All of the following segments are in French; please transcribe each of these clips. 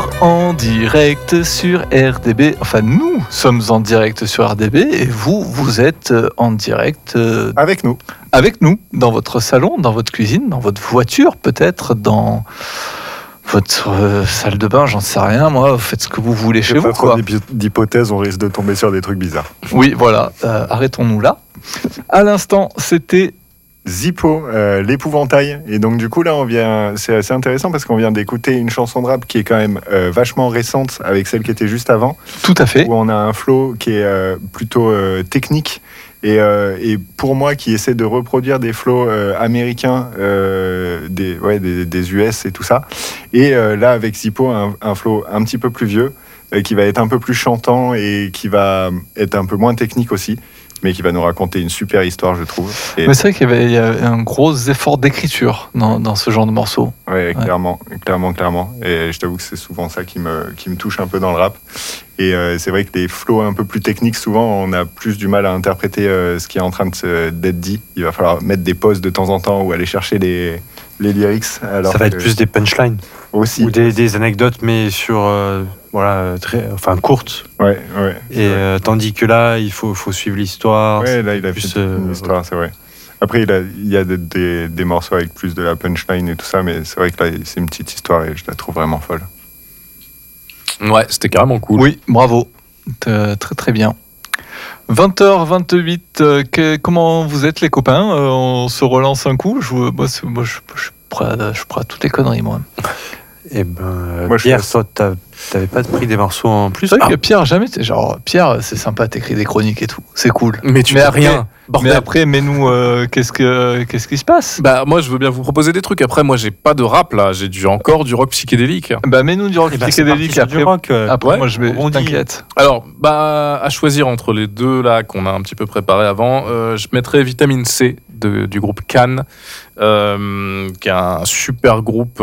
toujours en direct sur RDB. Enfin, nous sommes en direct sur RDB et vous êtes en direct avec nous. Avec nous, dans votre salon, dans votre cuisine, dans votre voiture, peut-être dans votre salle de bain, j'en sais rien, moi, vous faites ce que vous voulez chez vous. Pas trop d'hypothèses, on risque de tomber sur des trucs bizarres. Oui, voilà, arrêtons-nous là. À l'instant, c'était Zippo, l'épouvantail. Et donc du coup là c'est assez intéressant parce qu'on vient d'écouter une chanson de rap qui est quand même vachement récente avec celle qui était juste avant. Tout à fait. Où on a un flow qui est plutôt technique et pour moi qui essaie de reproduire des flows américains des US et tout ça. Et là avec Zippo un flow un petit peu plus vieux qui va être un peu plus chantant et qui va être un peu moins technique aussi, mais qui va nous raconter une super histoire, je trouve. Mais c'est vrai qu'il y a un gros effort d'écriture dans ce genre de morceau. Ouais, clairement. Et je t'avoue que c'est souvent ça qui me touche un peu dans le rap. Et c'est vrai que les flows un peu plus techniques, souvent, on a plus du mal à interpréter ce qui est en train d'être dit. Il va falloir mettre des pauses de temps en temps ou aller chercher les lyrics. Alors ça va être plus des punchlines. Aussi. Ou des anecdotes, mais sur... courte. Ouais. Et tandis que là, il faut suivre l'histoire. Ouais, là, il a plus une histoire, c'est vrai. Après, il y a des morceaux avec plus de la punchline et tout ça, mais c'est vrai que là, c'est une petite histoire et je la trouve vraiment folle. Ouais, c'était carrément cool. Oui, bravo. Très très bien. 20h28, comment vous êtes les copains ? On se relance un coup ? Moi, je suis prêt à toutes les conneries, moi. Eh ben, moi, Pierre, toi, t'avais pas pris des morceaux en plus ? C'est vrai que Pierre, jamais. Pierre, c'est sympa, t'écris des chroniques et tout. C'est cool. Mais tu fais rien. Mais après, nous, qu'est-ce qui se passe ? Bah, moi, je veux bien vous proposer des trucs. Après, moi, j'ai pas de rap, là. J'ai encore du rock psychédélique. Bah, mets-nous du rock psychédélique. Après, ouais, moi, je t'inquiète. Alors, à choisir entre les deux, là, qu'on a un petit peu préparé avant, je mettrais Vitamine C du groupe Can, qui est un super groupe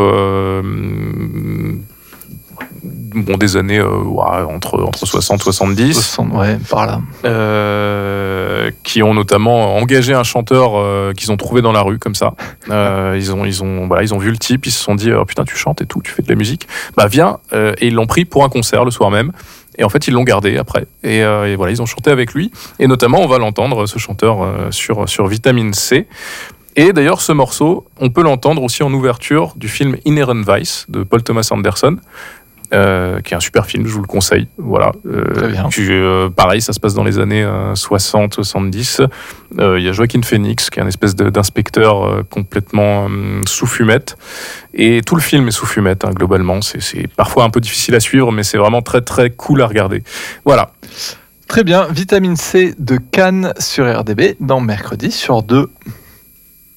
des années entre 60 et 70. 60, ouais, par là. Qui ont notamment engagé un chanteur qu'ils ont trouvé dans la rue, comme ça. Ils ont vu le type, ils se sont dit « Putain, tu chantes et tout, tu fais de la musique. Bah, viens !» Et ils l'ont pris pour un concert le soir même. Et en fait, ils l'ont gardé après. Et voilà, ils ont chanté avec lui. Et notamment, on va l'entendre, ce chanteur, sur Vitamine C. Et d'ailleurs, ce morceau, on peut l'entendre aussi en ouverture du film Inherent Vice de Paul Thomas Anderson, qui est un super film, je vous le conseille. Voilà. Très bien. Pareil, ça se passe dans les années 60-70. Il y a Joaquin Phoenix, qui est un espèce d'inspecteur complètement sous fumette. Et tout le film est sous fumette, globalement. C'est parfois un peu difficile à suivre, mais c'est vraiment très très cool à regarder. Voilà. Très bien. Vitamine C de Cannes sur RDB dans Mercredi sur 2.